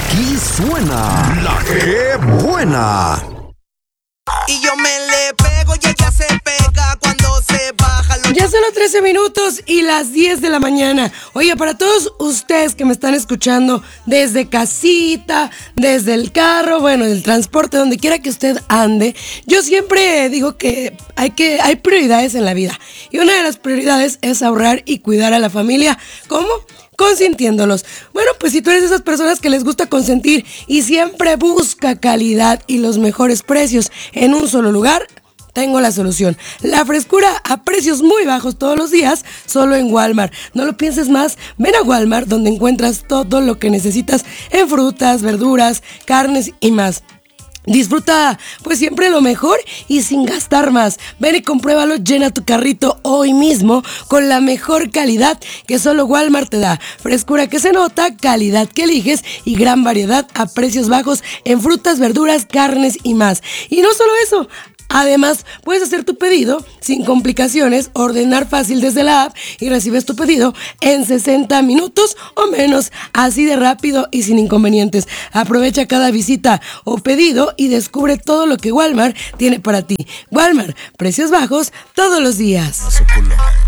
Aquí suena la que buena. Y yo me le pego y ella se pega cuando se baja. Ya son los 13 minutos y las 10 de la mañana. Oye, para todos ustedes que me están escuchando desde casita, desde el carro, bueno, del transporte, donde quiera que usted ande, yo siempre digo que hay prioridades en la vida. Y una de las prioridades es ahorrar y cuidar a la familia. ¿Cómo? Consintiéndolos. Bueno, pues si tú eres de esas personas que les gusta consentir y siempre busca calidad y los mejores precios en un solo lugar, tengo la solución. La frescura a precios muy bajos todos los días, solo en Walmart. No lo pienses más, ven a Walmart donde encuentras todo lo que necesitas en frutas, verduras, carnes y más. Disfruta pues siempre lo mejor y sin gastar más. Ven y compruébalo, llena tu carrito hoy mismo con la mejor calidad que solo Walmart te da. Frescura que se nota, calidad que eliges y gran variedad a precios bajos en frutas, verduras, carnes y más. Y no solo eso, además, puedes hacer tu pedido sin complicaciones, ordenar fácil desde la app y recibes tu pedido en 60 minutos o menos, así de rápido y sin inconvenientes. Aprovecha cada visita o pedido y descubre todo lo que Walmart tiene para ti. Walmart, precios bajos todos los días.